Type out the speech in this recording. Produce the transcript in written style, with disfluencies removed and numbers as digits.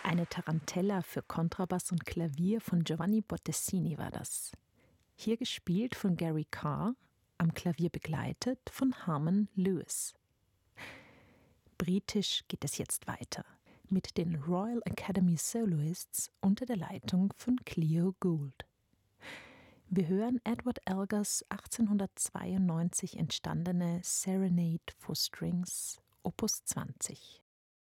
Eine Tarantella für Kontrabass und Klavier von Giovanni Bottesini war das. Hier gespielt von Gary Carr, am Klavier begleitet von Harmon Lewis. Britisch geht es jetzt weiter mit den Royal Academy Soloists unter der Leitung von Cleo Gould. Wir hören Edward Elgars 1892 entstandene Serenade for Strings, Opus 20.